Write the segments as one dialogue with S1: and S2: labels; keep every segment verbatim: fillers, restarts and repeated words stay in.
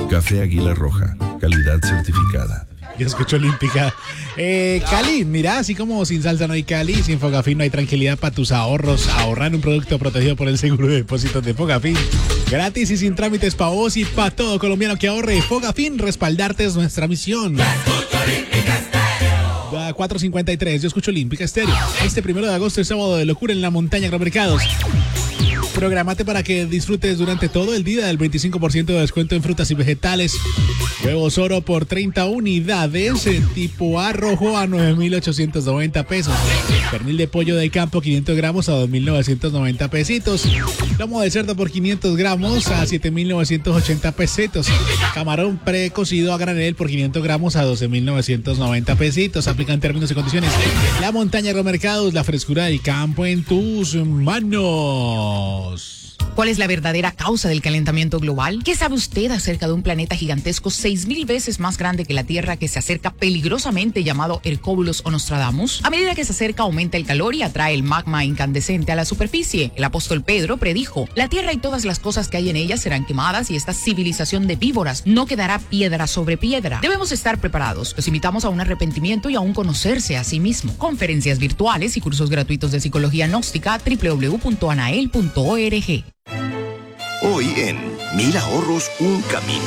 S1: Café Águila Roja, calidad certificada.
S2: Yo escucho Olímpica. Eh, Cali, mira, así como sin salsa no hay Cali, sin Fogafín no hay tranquilidad para tus ahorros. Ahorrar un producto protegido por el seguro de depósitos de Fogafín. Gratis y sin trámites para vos y para todo colombiano que ahorre. Fogafín, respaldarte es nuestra misión. cuatro cincuenta y tres, yo escucho Olímpica Estéreo. Este primero de agosto es sábado de locura en la montaña Agromercados. Prográmate para que disfrutes durante todo el día del veinticinco por ciento de descuento en frutas y vegetales. Huevos oro por treinta unidades, en tipo A rojo a nueve mil ochocientos noventa pesos. Pernil de pollo de campo quinientos gramos a dos mil novecientos noventa pesitos. Lomo de cerdo por quinientos gramos a siete mil novecientos ochenta pesitos. Camarón precocido a granel por quinientos gramos a doce mil novecientos noventa pesitos. Aplican términos y condiciones. La montaña Agromercados, la frescura del campo en tus manos.
S3: ¿Cuál es la verdadera causa del calentamiento global? ¿Qué sabe usted acerca de un planeta gigantesco seis mil veces más grande que la Tierra que se acerca peligrosamente llamado Hercóbulos o Nostradamus? A medida que se acerca aumenta el calor y atrae el magma incandescente a la superficie. El apóstol Pedro predijo, la Tierra y todas las cosas que hay en ella serán quemadas y esta civilización de víboras no quedará piedra sobre piedra. Debemos estar preparados. Los invitamos a un arrepentimiento y a un conocerse a sí mismo. Conferencias virtuales y cursos gratuitos de psicología gnóstica doble u doble u doble u punto anael punto org.
S4: Hoy en Mil Ahorros, un camino.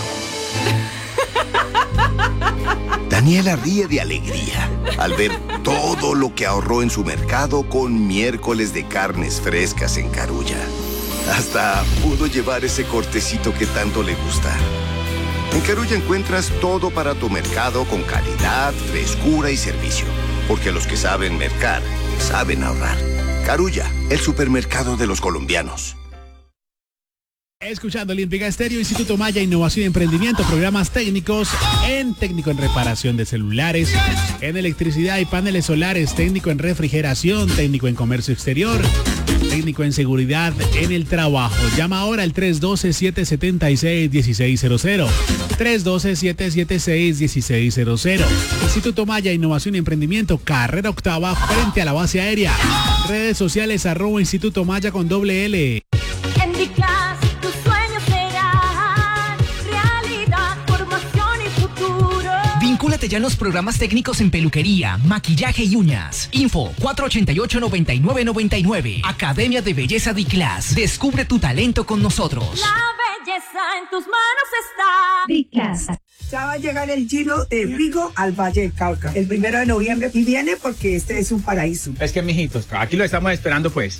S4: Daniela ríe de alegría al ver todo lo que ahorró en su mercado con miércoles de carnes frescas en Carulla. Hasta pudo llevar ese cortecito que tanto le gusta. En Carulla encuentras todo para tu mercado con calidad, frescura y servicio. Porque los que saben mercar, saben ahorrar. Carulla, el supermercado de los colombianos.
S2: Escuchando Olímpica Estéreo, Instituto Maya, Innovación y Emprendimiento, programas técnicos en técnico en reparación de celulares, en electricidad y paneles solares, técnico en refrigeración, técnico en comercio exterior, técnico en seguridad en el trabajo. Llama ahora al tres uno dos, siete siete seis, uno seis cero cero. tres uno dos, siete siete seis, uno seis cero cero. Instituto Maya, Innovación y Emprendimiento, carrera octava, frente a la base aérea. Redes sociales, arroba Instituto Maya con doble L.
S5: En mi clase.
S6: Vincúlate ya en los programas técnicos en peluquería, maquillaje y uñas. Info cuatro ocho ocho, nueve nueve nueve nueve. Academia de Belleza D-Class. Descubre tu talento con nosotros.
S5: La belleza en tus manos está. D-Class.
S7: Ya va a llegar el Giro de Rigo al Valle del Cauca el primero de noviembre y viene porque este es un paraíso.
S8: Es que, mijitos, aquí lo estamos esperando pues.